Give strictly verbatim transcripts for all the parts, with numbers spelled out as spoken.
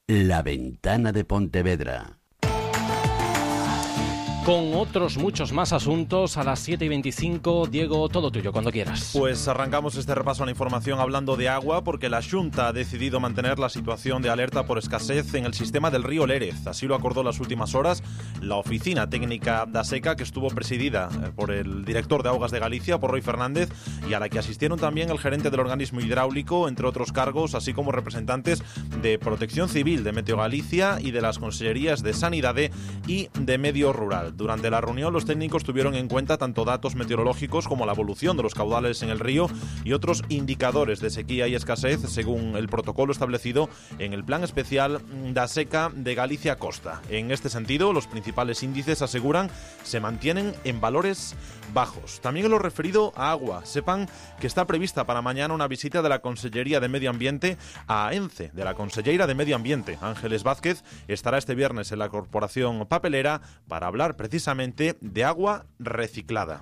La Ventana de Pontevedra. Con otros muchos más asuntos a las siete y veinticinco. Diego, todo tuyo, cuando quieras. Pues arrancamos este repaso a la información hablando de agua, porque la Xunta ha decidido mantener la situación de alerta por escasez en el sistema del río Lérez. Así lo acordó en las últimas horas la Oficina Técnica da Seca, que estuvo presidida por el director de Augas de Galicia, por Roy Fernández, y a la que asistieron también el gerente del organismo hidráulico, entre otros cargos, así como representantes de Protección Civil, de Meteo Galicia y de las consellerías de Sanidade y de Medio Rural. Durante la reunión, los técnicos tuvieron en cuenta tanto datos meteorológicos como la evolución de los caudales en el río y otros indicadores de sequía y escasez, según el protocolo establecido en el Plan Especial da Seca de Galicia Costa. En este sentido, los principales índices, aseguran, se mantienen en valores bajos. También en lo referido a agua, sepan que está prevista para mañana una visita de la Consellería de Medio Ambiente a Ence, de la Conselleira de Medio Ambiente. Ángeles Vázquez estará este viernes en la Corporación Papelera para hablar precisamente de agua reciclada.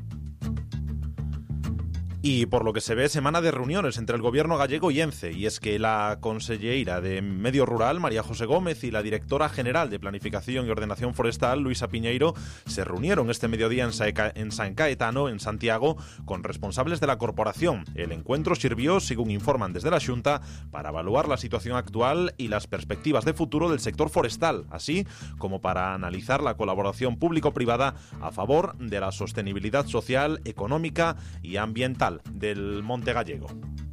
Y por lo que se ve, semana de reuniones entre el gobierno gallego y Ence, y es que la conselleira de Medio Rural, María José Gómez, y la directora general de Planificación y Ordenación Forestal, Luisa Piñeiro, se reunieron este mediodía en, Saeca, en San Caetano, en Santiago, con responsables de la corporación. El encuentro sirvió, según informan desde la Xunta, para evaluar la situación actual y las perspectivas de futuro del sector forestal, así como para analizar la colaboración público-privada a favor de la sostenibilidad social, económica y ambiental del Monte Gallego.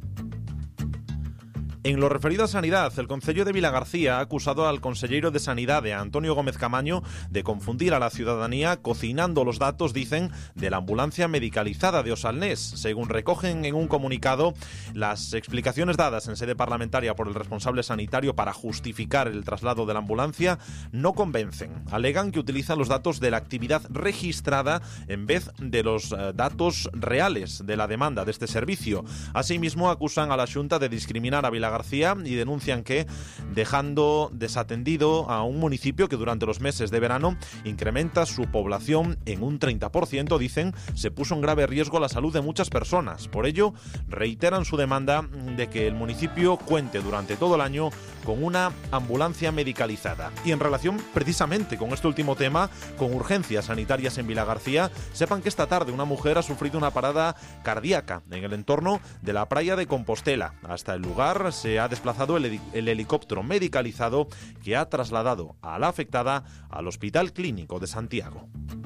En lo referido a sanidad, el Concello de Vilagarcía ha acusado al conselleiro de Sanidade, Antonio Gómez Camaño, de confundir a la ciudadanía cocinando los datos, dicen, de la ambulancia medicalizada de Osalnés. Según recogen en un comunicado, las explicaciones dadas en sede parlamentaria por el responsable sanitario para justificar el traslado de la ambulancia no convencen. Alegan que utilizan los datos de la actividad registrada en vez de los eh, datos reales de la demanda de este servicio. Asimismo, acusan a la Xunta de discriminar a Vilagarcía García y denuncian que, dejando desatendido a un municipio que durante los meses de verano incrementa su población en un treinta por ciento, dicen, se puso en grave riesgo la salud de muchas personas. Por ello, reiteran su demanda de que el municipio cuente durante todo el año con una ambulancia medicalizada. Y en relación precisamente con este último tema, con urgencias sanitarias en Vilagarcía, sepan que esta tarde una mujer ha sufrido una parada cardíaca en el entorno de la playa de Compostela. Hasta el lugar se ha desplazado el, el helicóptero medicalizado que ha trasladado a la afectada al Hospital Clínico de Santiago.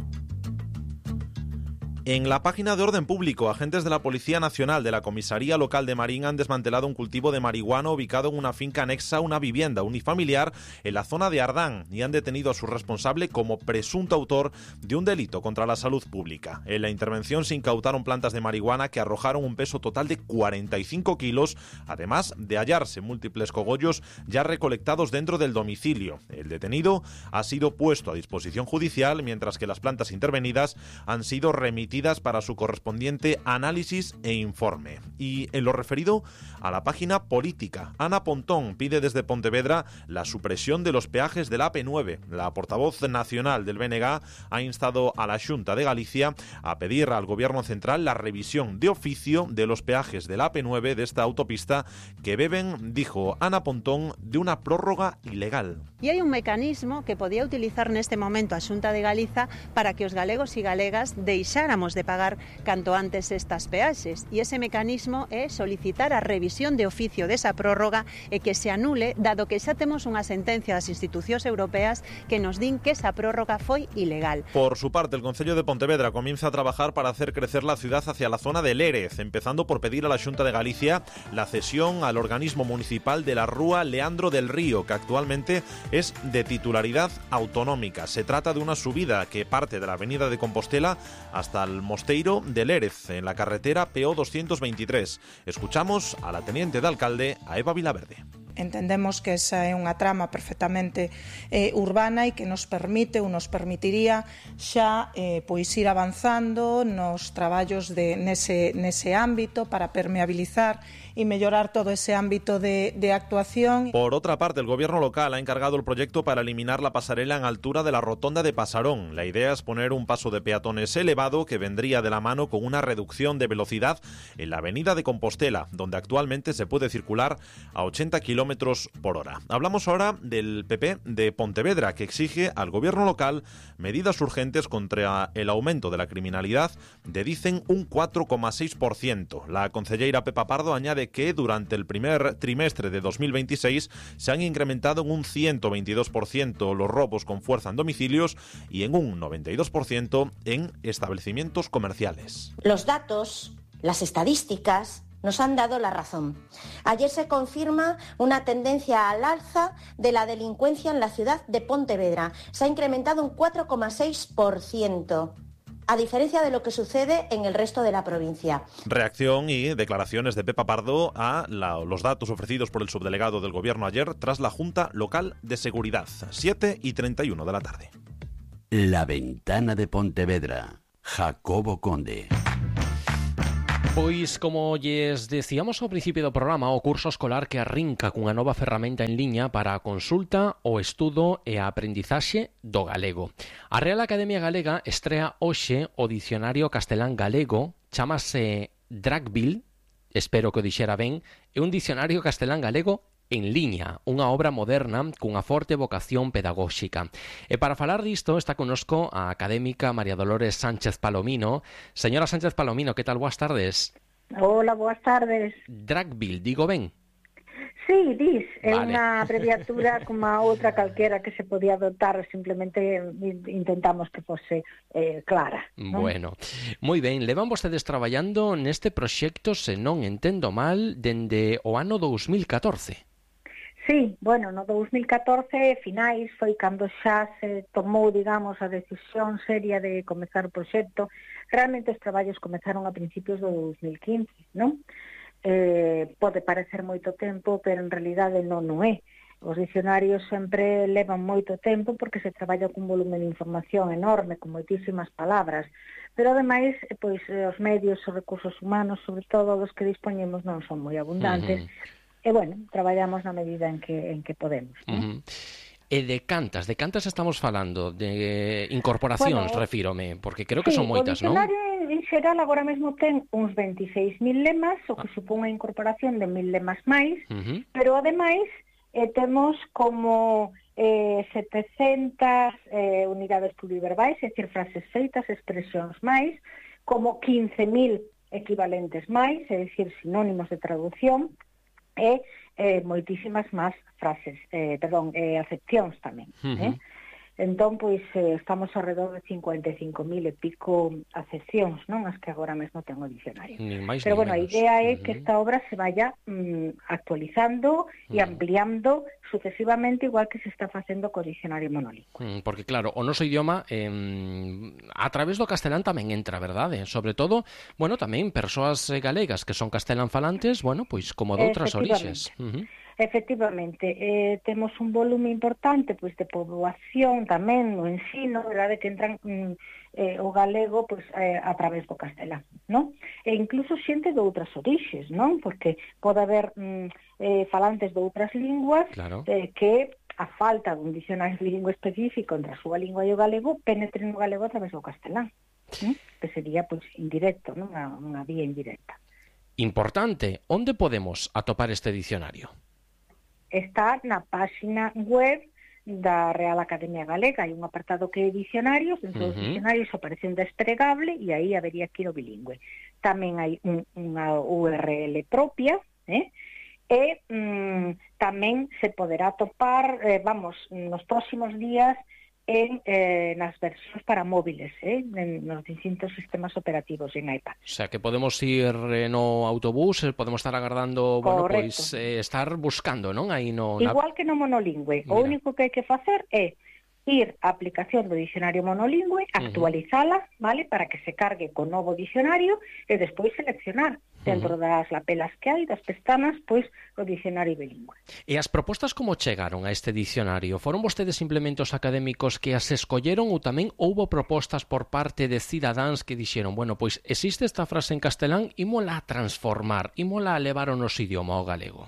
En la página de Orden Público, agentes de la Policía Nacional de la Comisaría Local de Marín han desmantelado un cultivo de marihuana ubicado en una finca anexa a una vivienda unifamiliar en la zona de Ardán y han detenido a su responsable como presunto autor de un delito contra la salud pública. En la intervención se incautaron plantas de marihuana que arrojaron un peso total de cuarenta y cinco kilos, además de hallarse múltiples cogollos ya recolectados dentro del domicilio. El detenido ha sido puesto a disposición judicial, mientras que las plantas intervenidas han sido remitidas para su correspondiente análisis e informe. Y en lo referido a la página política, Ana Pontón pide desde Pontevedra la supresión de los peajes de la A P nueve. La portavoz nacional del B N G ha instado a la Xunta de Galicia a pedir al Gobierno central la revisión de oficio de los peajes de la A P nueve de esta autopista que beben, dijo Ana Pontón, de una prórroga ilegal. E hai un mecanismo que podía utilizar neste momento a Xunta de Galiza para que os galegos e galegas deixáramos de pagar canto antes estas peaxes, e ese mecanismo é solicitar a revisión de oficio desa prórroga e que se anule, dado que xa temos unha sentencia das institucións europeas que nos din que esa prórroga foi ilegal. Por su parte, el Concello de Pontevedra comienza a trabajar para hacer crecer la ciudad hacia la zona de Lérez, empezando por pedir a la Xunta de Galicia la cesión al organismo municipal de la Rúa Leandro del Río, que actualmente es de titularidad autonómica. Se trata de una subida que parte de la avenida de Compostela hasta el Mosteiro de Lérez, en la carretera P O doscientos veintitrés. Escuchamos a la teniente de alcalde, a Eva Vilaverde. Entendemos que esa é unha trama perfectamente eh, urbana e que nos permite ou nos permitiría xa eh, pois ir avanzando nos traballos de, nese, nese ámbito para permeabilizar y mellorar todo ese ámbito de, de actuación. Por otra parte, el gobierno local ha encargado el proyecto para eliminar la pasarela en altura de la rotonda de Pasarón. La idea es poner un paso de peatones elevado que vendría de la mano con una reducción de velocidad en la avenida de Compostela, donde actualmente se puede circular a ochenta kilómetros kilómetros por hora. Hablamos ahora del P P de Pontevedra, que exige al gobierno local medidas urgentes contra el aumento de la criminalidad de, dicen, un cuatro coma seis por ciento. La concelleira Pepa Pardo añade que durante el primer trimestre de dos mil veintiséis se han incrementado en un ciento veintidós por ciento los robos con fuerza en domicilios y en un noventa y dos por ciento en establecimientos comerciales. Los datos, las estadísticas, nos han dado la razón. Ayer se confirma una tendencia al alza de la delincuencia en la ciudad de Pontevedra. Se ha incrementado un cuatro coma seis por ciento. A diferencia de lo que sucede en el resto de la provincia. Reacción y declaraciones de Pepa Pardo a la, los datos ofrecidos por el subdelegado del Gobierno ayer tras la Junta Local de Seguridad, siete y treinta y uno de la tarde. La Ventana de Pontevedra, Jacobo Conde. Pois, como lles decíamos ao principio do programa, o curso escolar que arrinca cunha nova ferramenta en liña para a consulta, o estudo e a aprendizaxe do galego. A Real Academia Galega estrea hoxe o dicionario castelán galego, chamase Dragville, espero que o dixera ben, é un dicionario castelán galego en liña, unha obra moderna cunha forte vocación pedagóxica. E para falar disto está connosco a académica María Dolores Sánchez Palomino. Señora Sánchez Palomino, que tal? Boas tardes. Hola, boas tardes. Dragville, digo ben? Sí, dis, é vale. unha abreviatura como a outra calquera que se podía adoptar, simplemente intentamos que fose eh, clara, ¿no? Bueno, moi ben, levan vostedes traballando neste proxecto, se non entendo mal, dende o ano dous mil catorce. Sí, bueno, no dous mil catorce, finais, foi cando xa se tomou, digamos, a decisión seria de comezar o proxecto. Realmente os traballos comezaron a principios do dous mil quince, non? Eh, pode parecer moito tempo, pero en realidade non, non é. Os dicionarios sempre levan moito tempo porque se traballa con un volumen de información enorme, con moitísimas palabras. Pero, ademais, pois, os medios, os recursos humanos, sobre todo os que dispoñemos, non son moi abundantes. Uh-huh. E, bueno, traballamos na medida en que en que podemos, ¿no? Uh-huh. E de cantas, de cantas estamos falando? De incorporacións, bueno, refírome, porque creo que sí, son moitas, non? O dicionario en xeral agora mesmo ten uns veintiséis mil lemas, o que ah. supón a incorporación de mil lemas máis, uh-huh. pero ademais eh, temos como eh, setecentas eh, unidades pluriverbais, é dicir, frases feitas, expresións máis, como quince mil equivalentes máis, é dicir, sinónimos de traducción, e eh, moitísimas máis frases, eh, perdón, eh, acepcións tamén. Uh-huh. Eh? Entón, pois, eh, estamos alrededor de cincuenta e cinco mil e pico acepcións, non? As que agora mesmo ten o dicionario. Máis, pero, bueno, menos. A idea é uh-huh. que esta obra se vaya mm, actualizando e uh-huh. ampliando sucesivamente, igual que se está facendo co dicionario monolingüe. Mm, porque, claro, o noso idioma eh, a través do castelán tamén entra, verdade? Sobre todo, bueno, tamén persoas galegas que son castelán falantes, bueno, pois como de outras orixes. Uh-huh. Efectivamente, eh, temos un volume importante pois de poboación tamén no ensino, verdade, que entran mm, eh, o galego pois eh, a través do castelán, non? E incluso xente de outras orixes, non? Porque pode haber mm, eh, falantes de outras linguas, claro. eh, que a falta dun dicionario bilingüe específico entre a súa lingua e o galego penetre no galego a través do castelán, non? Que sería pois indirecto, non? Unha, unha vía indirecta. Importante, onde podemos atopar este dicionario? Está na páxina web da Real Academia Galega. Hai un apartado que é dicionarios, dentro dos uh-huh. dicionarios aparece un desplegable e aí habería que ir o bilingüe. Tamén hai un, unha U R L propia, eh? e mm, tamén se poderá atopar, eh, vamos, nos próximos días en eh, nas versións para móviles, eh, en nos distintos sistemas operativos en iPad. O sea, que podemos ir eh, no autobús, podemos estar agardando, bueno, pois eh, estar buscando, non? Aí no Igual na... que no monolingüe. Mira. O único que hai que facer é ir á aplicación do dicionario monolingüe, actualizala, uh-huh. vale, para que se cargue co novo dicionario e despois seleccionar dentro uh-huh. das lapelas que hai, das pestanas, pois o dicionario bilingüe. E as propostas como chegaron a este dicionario? Foron vostedes simplemente os académicos que as escolleron ou tamén houbo propostas por parte de cidadáns que dixeron, bueno, pois existe esta frase en castelán, ímola a transformar, ímola a levar o noso idioma ao galego?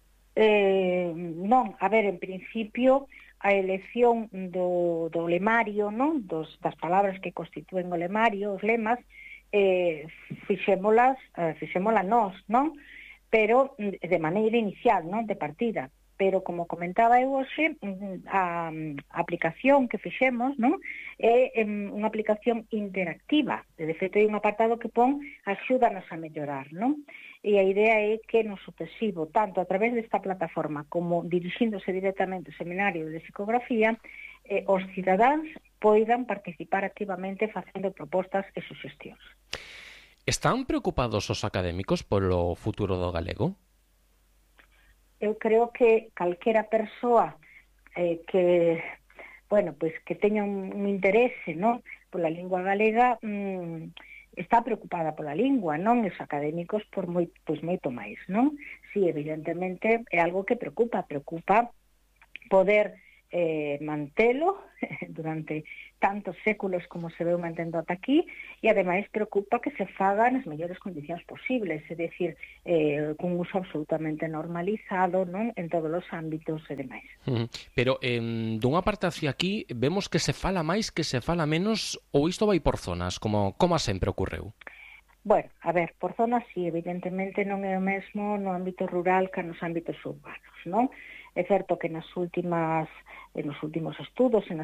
Eh, non, a ver, en principio a elección do, do lemario, non? Dos, das palabras que constitúen o lemario, os lemas, eh, fixémolas, eh, fixémola nós, non? Pero de maneira inicial, non? De partida. pero como comentaba eu hoxe, a, a aplicación que fixemos, non, é em, unha aplicación interactiva. De feito, hai un apartado que pon axúdanos a mellorar, non? E a idea é que no sucesivo, tanto a través desta plataforma como dirixíndose directamente ao seminario de psicografía, eh, os cidadáns poidan participar activamente facendo propostas e suxestións. Están preocupados os académicos polo futuro do galego? Eu creo que calquera persoa eh, que, bueno, pues que teña un, un interese, non, pola lingua galega, mmm, está preocupada pola lingua, non? Os académicos por moi, pois moito máis, non? Si, evidentemente é algo que preocupa, preocupa poder eh, mantelo durante tantos séculos como se veu mantendo ata aquí, e ademais preocupa que se faga nas mellores condicións posibles, é dicir, eh, cun uso absolutamente normalizado, non, en todos os ámbitos e demais. Uh-huh. Pero eh, dunha parte hacia aquí vemos que se fala máis, que se fala menos, ou isto vai por zonas, como, como sempre ocorreu? Bueno, a ver, por zonas sí, evidentemente non é o mesmo no ámbito rural que nos ámbitos urbanos, non? É certo que nas últimas, nos últimos estudos, en